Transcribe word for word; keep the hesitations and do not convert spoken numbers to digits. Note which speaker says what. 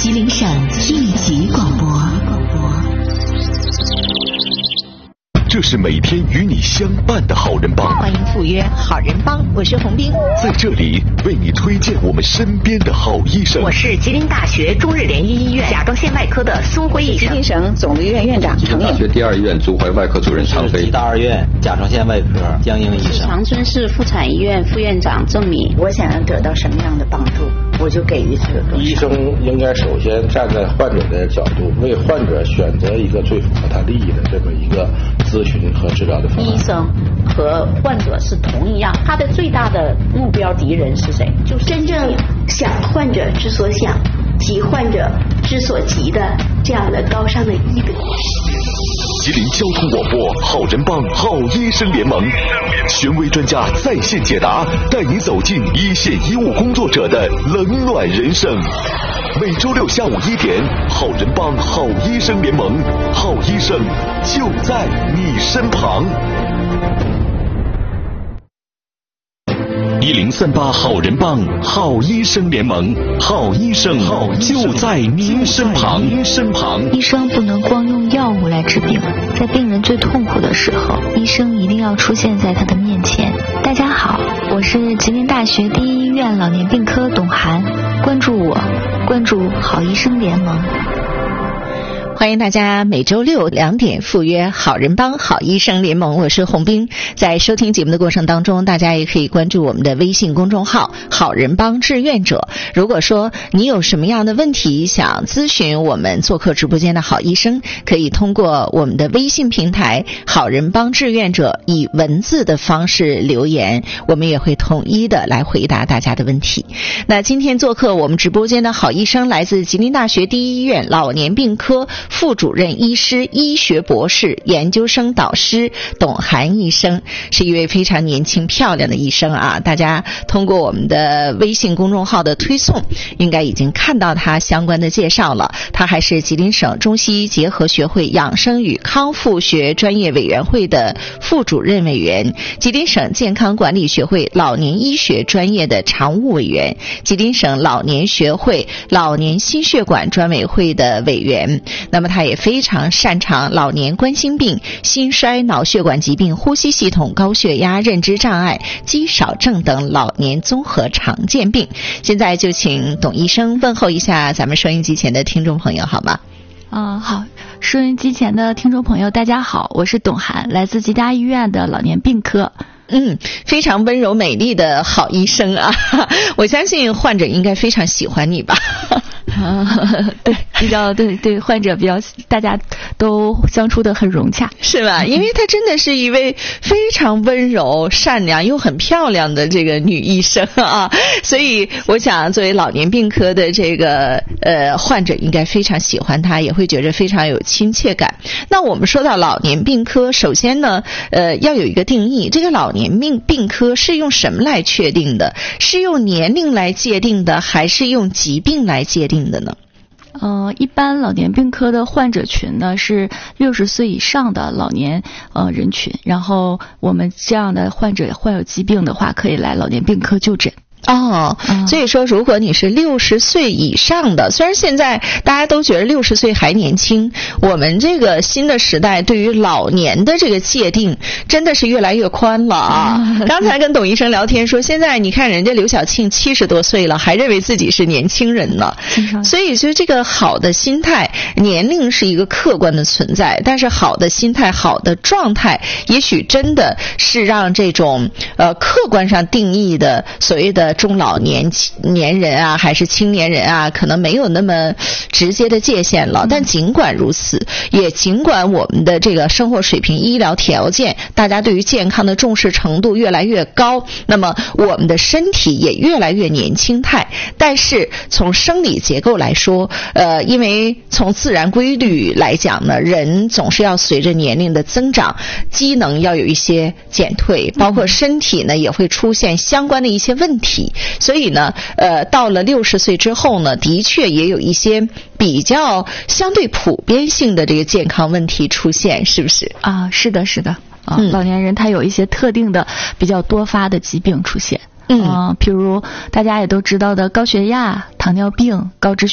Speaker 1: 吉林省应急广播。
Speaker 2: 这是每天与你相伴的好人帮，
Speaker 3: 欢迎赴约好人帮，我是洪斌，
Speaker 2: 在这里为你推荐我们身边的好医生。
Speaker 3: 我是吉林大学中日联医医院甲状腺外科的孙辉医生，
Speaker 4: 吉林省总医院院长程颖，
Speaker 5: 大学第二医院足踝外科主任常飞，
Speaker 6: 吉大二院甲状腺外科江英医生，
Speaker 7: 长春市妇产医院副院长郑敏。
Speaker 4: 我想要得到什么样的帮助，我就给予这个。
Speaker 8: 医生应该首先站在患者的角度，为患者选择一个最符合他利益的这么一个咨询和治疗的方案。
Speaker 7: 医生和患者是同一样，他的最大的目标敌人是谁？就是
Speaker 9: 真正想患者之所想，急患者之所急的这样的高尚的医德。
Speaker 2: 吉林交通广播好人帮好医生联盟，权威专家在线解答，带你走进一线医务工作者的冷暖人生。每周六下午一点，好人帮好医生联盟，好医生就在你身旁。一零三八好人帮好医生联盟，好医生就在您身旁。您身旁，
Speaker 10: 医生不能光用药物来治病，在病人最痛苦的时候，医生一定要出现在他的面前。大家好，我是吉林大学第一医院老年病科董涵，关注我，关注好医生联盟。
Speaker 3: 欢迎大家每周六两点赴约好人帮好医生联盟，我是洪斌。在收听节目的过程当中，大家也可以关注我们的微信公众号好人帮志愿者。如果说你有什么样的问题想咨询我们做客直播间的好医生，可以通过我们的微信平台好人帮志愿者以文字的方式留言，我们也会统一的来回答大家的问题。那今天做客我们直播间的好医生来自吉林大学第一医院老年病科副主任医师、医学博士、研究生导师董涵医生，是一位非常年轻漂亮的医生啊！大家通过我们的微信公众号的推送，应该已经看到他相关的介绍了。他还是吉林省中西医结合学会养生与康复学专业委员会的副主任委员，吉林省健康管理学会老年医学专业的常务委员，吉林省老年学会老年心血管专委会的委员。那么他也非常擅长老年冠心病、心衰、脑血管疾病、呼吸系统、高血压、认知障碍、肌少症等老年综合常见病。现在就请董医生问候一下咱们收音机前的听众朋友好吗？
Speaker 10: 啊、呃，好，收音机前的听众朋友大家好，我是董涵，来自吉大医院的老年病科。
Speaker 3: 嗯，非常温柔美丽的好医生啊！我相信患者应该非常喜欢你吧？
Speaker 10: 啊，对，比较对对，患者比较，大家都相处得很融洽，
Speaker 3: 是吧？因为她真的是一位非常温柔、善良又很漂亮的这个女医生啊，所以我想作为老年病科的这个呃患者，应该非常喜欢她，也会觉得非常有亲切感。那我们说到老年病科，首先呢，呃，要有一个定义，这个老年病病科是用什么来确定的？是用年龄来界定的，还是用疾病来界定的呢？
Speaker 10: 呃，一般老年病科的患者群呢是六十岁以上的老年呃人群，然后我们这样的患者患有疾病的话，可以来老年病科就诊。
Speaker 3: 哦，所以说如果你是六十岁以上的，虽然现在大家都觉得六十岁还年轻，我们这个新的时代对于老年的这个界定真的是越来越宽了啊。刚才跟董医生聊天说，现在你看人家刘晓庆七十多岁了，还认为自己是年轻人呢。所以就这个好的心态，年龄是一个客观的存在，但是好的心态、好的状态，也许真的是让这种呃客观上定义的所谓的中老年年人啊，还是青年人啊，可能没有那么直接的界限了。但尽管如此，也尽管我们的这个生活水平、医疗条件，大家对于健康的重视程度越来越高，那么我们的身体也越来越年轻态。但是从生理结构来说，呃，因为从自然规律来讲呢，人总是要随着年龄的增长，机能要有一些减退，包括身体呢也会出现相关的一些问题。所以呢，呃，到了六十岁之后呢，的确也有一些比较相对普遍性的这个健康问题出现，是不是？
Speaker 10: 啊，是的，是的。啊，嗯、老年人他有一些特定的比较多发的疾病出现。嗯，譬如大家也都知道的高血压、糖尿病、高脂